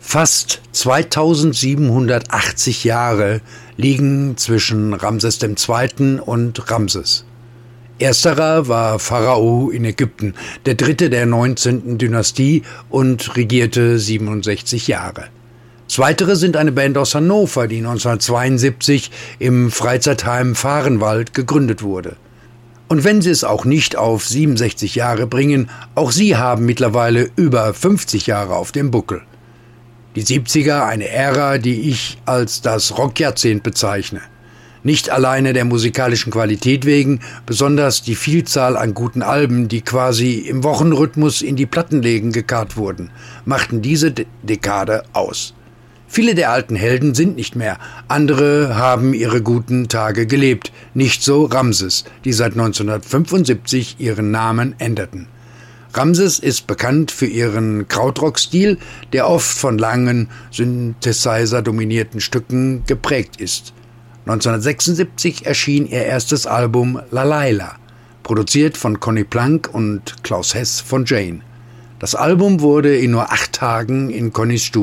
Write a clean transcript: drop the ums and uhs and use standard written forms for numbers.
Fast 2780 Jahre liegen zwischen Ramses II. Und Ramses. Ersterer war Pharao in Ägypten, der dritte der 19. Dynastie und regierte 67 Jahre. Zweitere sind eine Band aus Hannover, die 1972 im Freizeitheim Vahrenwald gegründet wurde. Und wenn sie es auch nicht auf 67 Jahre bringen, auch sie haben mittlerweile über 50 Jahre auf dem Buckel. Die 70er, eine Ära, die ich als das Rockjahrzehnt bezeichne. Nicht alleine der musikalischen Qualität wegen, besonders die Vielzahl an guten Alben, die quasi im Wochenrhythmus in die Plattenläden gekarrt wurden, machten diese Dekade aus. Viele der alten Helden sind nicht mehr, andere haben ihre guten Tage gelebt, nicht so Ramses, die seit 1975 ihren Namen änderten. Ramses ist bekannt für ihren Krautrock-Stil, der oft von langen, Synthesizer-dominierten Stücken geprägt ist. 1976 erschien ihr erstes Album La Laila, produziert von Conny Plank und Klaus Hess von Jane. Das Album wurde in nur 8 Tagen in Connys Studio